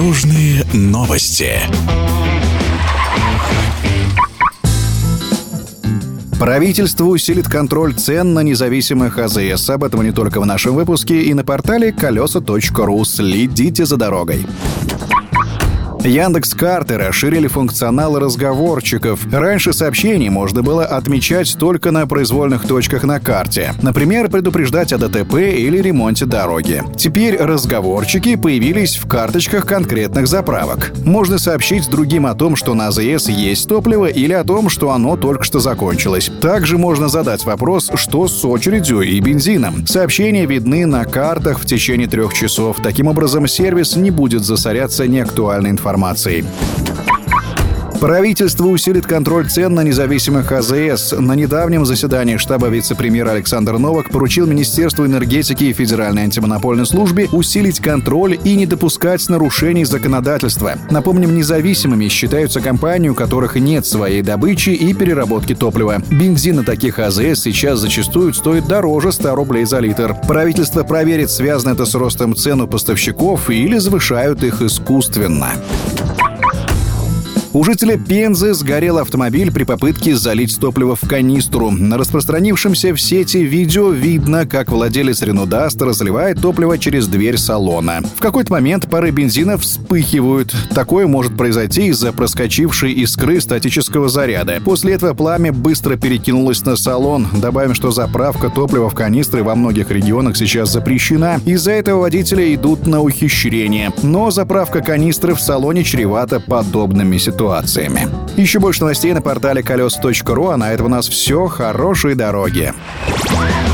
Дорожные новости. Правительство усилит контроль цен на независимых АЗС. Об этом не только в нашем выпуске и на портале колеса.ру. Следите за дорогой. Яндекс.Карты расширили функционал разговорчиков. Раньше сообщения можно было отмечать только на произвольных точках на карте. Например, предупреждать о ДТП или ремонте дороги. Теперь разговорчики появились в карточках конкретных заправок. Можно сообщить другим о том, что на АЗС есть топливо, или о том, что оно только что закончилось. Также можно задать вопрос, что с очередью и бензином. Сообщения видны на картах в течение 3 часов. Таким образом, сервис не будет засоряться неактуальной информацией. Правительство усилит контроль цен на независимых АЗС. На недавнем заседании штаба вице-премьера Александр Новак поручил Министерству энергетики и Федеральной антимонопольной службе усилить контроль и не допускать нарушений законодательства. Напомним, независимыми считаются компании, у которых нет своей добычи и переработки топлива. Бензин на таких АЗС сейчас зачастую стоит дороже 100 рублей за литр. Правительство проверит, связано это с ростом цен у поставщиков или завышают их искусственно. У жителя Пензы сгорел автомобиль при попытке залить топливо в канистру. На распространившемся в сети видео видно, как владелец Renault Duster разливает топливо через дверь салона. В какой-то момент пары бензина вспыхивают. Такое может произойти из-за проскочившей искры статического заряда. После этого пламя быстро перекинулось на салон. Добавим, что заправка топлива в канистры во многих регионах сейчас запрещена. Из-за этого водители идут на ухищрение. Но заправка канистры в салоне чревата подобными ситуациями. Еще больше новостей на портале колеса.ру, а на этом у нас все. Хорошей дороги!